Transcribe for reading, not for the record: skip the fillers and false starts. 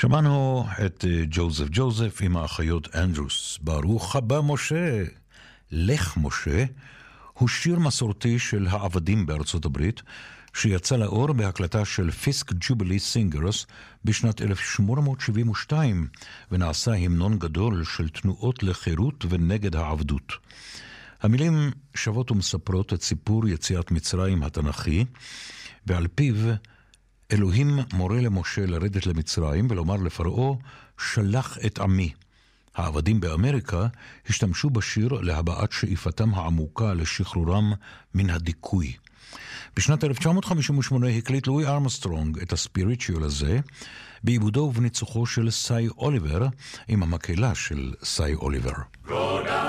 שמענו את ג'וזף עם האחיות אנדרוס. ברוך הבא משה, לך משה, הוא שיר מסורתי של העבדים בארצות הברית, שיצא לאור בהקלטה של פיסק ג'ובילי סינגרס בשנת 1872, ונעשה המנון גדול של תנועות לחירות ונגד העבדות. המילים שוות ומספרות את סיפור יציאת מצרים התנ"כי, ועל פיו אלוהים מורה למשה לרדת למצרים ולומר לפרעה, שלח את עמי. העבדים באמריקה השתמשו בשיר להבעת שאיפתם העמוקה לשחרורם מן הדיכוי. בשנת 1958 הקליט לואי ארמסטרונג את הספיריטואל הזה, בעיבודו ובניצוחו של סי אוליבר, עם המקהלה של סי אוליבר.